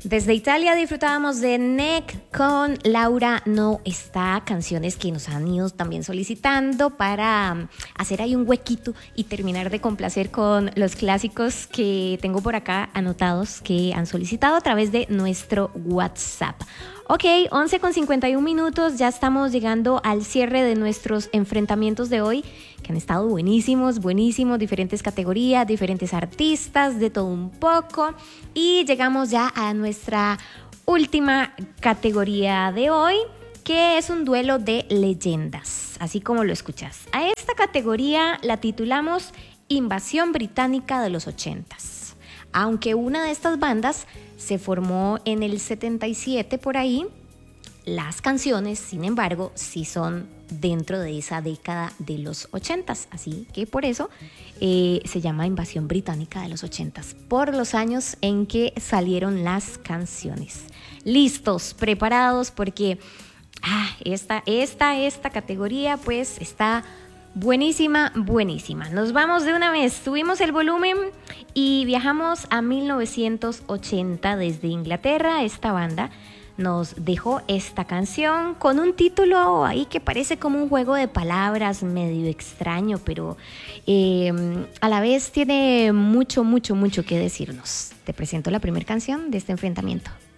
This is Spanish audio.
Desde Italia disfrutábamos de NEC con Laura No Está, canciones que nos han ido también solicitando para hacer ahí un huequito y terminar de complacer con los clásicos que tengo por acá anotados que han solicitado a través de nuestro WhatsApp. Ok, 11:51, ya estamos llegando al cierre de nuestros enfrentamientos de hoy, que han estado buenísimos, diferentes categorías, diferentes artistas, de todo un poco. Y llegamos ya a nuestra última categoría de hoy, que es un duelo de leyendas, así como lo escuchas. A esta categoría la titulamos Invasión Británica de los 80s. Aunque una de estas bandas se formó en el 77 por ahí, las canciones, sin embargo, sí son dentro de esa década de los 80s, así que por eso se llama Invasión Británica de los 80s, por los años en que salieron las canciones. Listos, preparados, porque esta categoría pues está buenísima. Nos vamos de una vez, subimos el volumen y viajamos a 1980 desde Inglaterra. Esta banda nos dejó esta canción con un título ahí que parece como un juego de palabras medio extraño, pero a la vez tiene mucho que decirnos. Te presento la primera canción de este enfrentamiento.